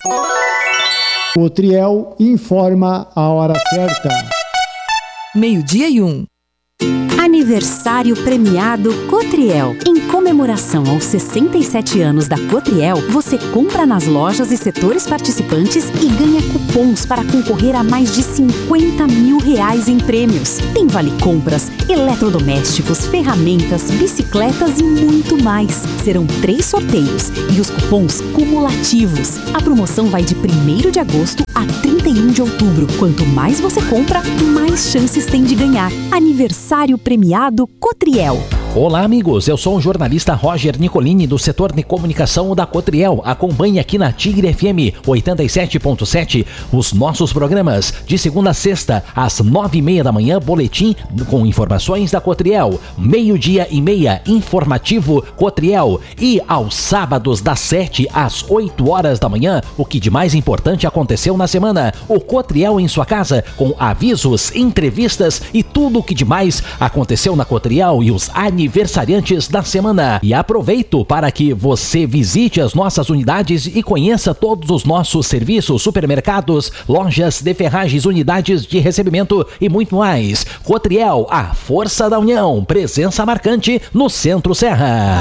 Cotriel informa a hora certa. 12:01. Aniversário premiado Cotriel. Em comemoração aos 67 anos da Cotriel, você compra nas lojas e setores participantes e ganha cupons para concorrer a mais de R$50 mil em prêmios. Tem vale-compras, eletrodomésticos, ferramentas, bicicletas e muito mais. Serão 3 sorteios e os cupons cumulativos. A promoção vai de 1º de agosto a 31 de outubro. Quanto mais você compra, mais chances tem de ganhar. Aniversário premiado Cotriel. Olá, amigos, eu sou o jornalista Roger Nicolini do setor de comunicação da Cotriel. Acompanhe aqui na Tigre FM 87.7 os nossos programas de segunda a sexta às 9:30 da manhã, boletim com informações da Cotriel, 12:30, informativo Cotriel, e aos sábados das 7 às 8 horas da manhã, o que de mais importante aconteceu na semana, o Cotriel em sua casa, com avisos, entrevistas e tudo o que de mais aconteceu na Cotriel e os aniversariantes da semana. E aproveito para que você visite as nossas unidades e conheça todos os nossos serviços, supermercados, lojas de ferragens, unidades de recebimento e muito mais. Cotriel, a força da união, presença marcante no Centro Serra.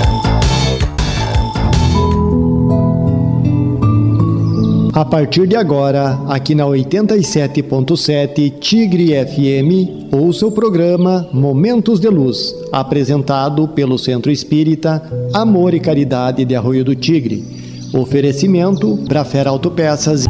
A partir de agora, aqui na 87.7 Tigre FM, ouça o programa Momentos de Luz, apresentado pelo Centro Espírita Amor e Caridade de Arroio do Tigre. Oferecimento Brafera Autopeças.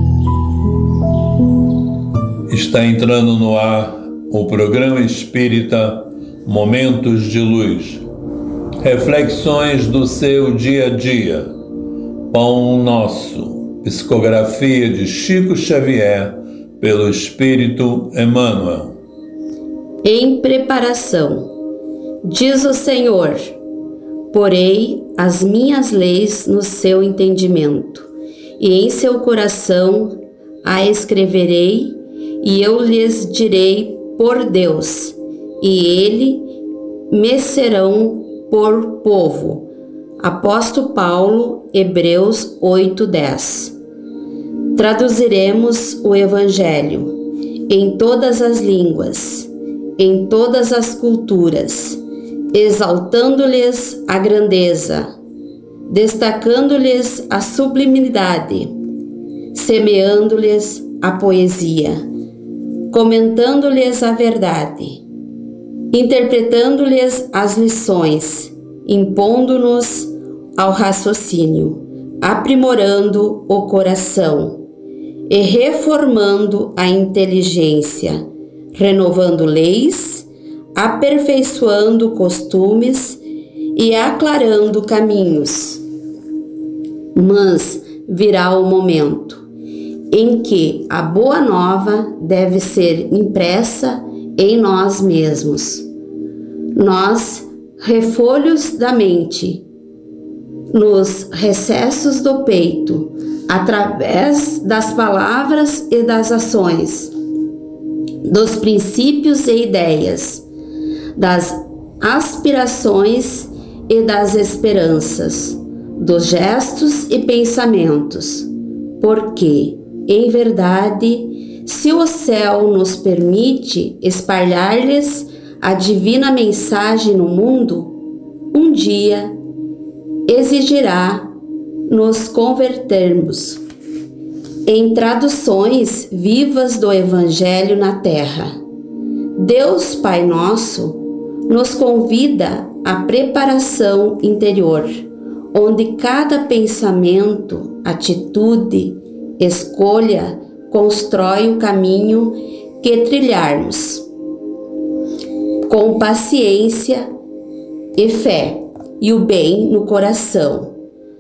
Está entrando no ar o programa espírita Momentos de Luz. Reflexões do seu dia a dia. Pão Nosso. Psicografia de Chico Xavier, pelo Espírito Emmanuel. Em preparação. Diz o Senhor: porei as minhas leis no seu entendimento, e em seu coração a escreverei, e eu lhes direi por Deus, e ele me serão por povo. Apóstolo Paulo, Hebreus 8:10. Traduziremos o Evangelho em todas as línguas, em todas as culturas, exaltando-lhes a grandeza, destacando-lhes a sublimidade, semeando-lhes a poesia, comentando-lhes a verdade, interpretando-lhes as lições, impondo-nos ao raciocínio, aprimorando o coração e reformando a inteligência, renovando leis, aperfeiçoando costumes e aclarando caminhos. Mas virá o momento em que a boa nova deve ser impressa em nós mesmos. Nós, refolhos da mente, nos recessos do peito, através das palavras e das ações, dos princípios e ideias, das aspirações e das esperanças, dos gestos e pensamentos, porque, em verdade, se o céu nos permite espalhar-lhes a divina mensagem no mundo, um dia exigirá nos convertermos em traduções vivas do Evangelho na terra. Deus Pai Nosso nos convida à preparação interior, onde cada pensamento, atitude, escolha constrói o caminho que trilharmos. Com paciência e fé, e o bem no coração.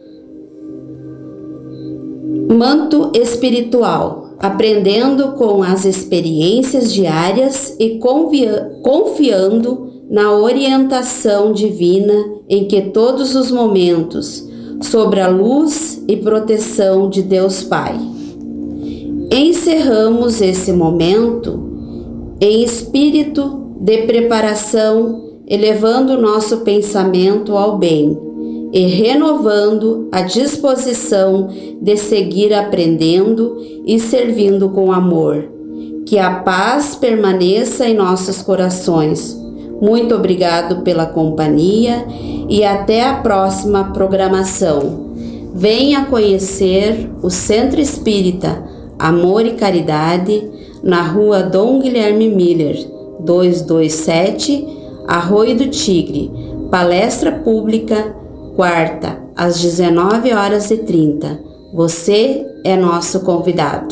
Manto espiritual, aprendendo com as experiências diárias e confiando na orientação divina em que todos os momentos, sob a luz e proteção de Deus Pai. Encerramos esse momento em espírito de preparação, elevando nosso pensamento ao bem e renovando a disposição de seguir aprendendo e servindo com amor. Que a paz permaneça em nossos corações. Muito obrigado pela companhia e até a próxima programação. Venha conhecer o Centro Espírita Amor e Caridade, na Rua Dom Guilherme Miller, 227, Arroio do Tigre. Palestra pública, quarta, às 19h30. Você é nosso convidado.